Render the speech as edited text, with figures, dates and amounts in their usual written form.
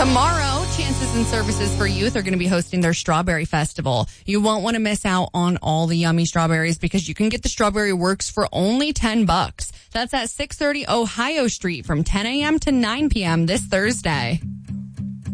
Tomorrow, Chances and Services for Youth are going to be hosting their Strawberry Festival. You won't want to miss out on all the yummy strawberries because you can get the Strawberry Works for only $10. That's at 630 Ohio Street from 10 a.m. to 9 p.m. this Thursday.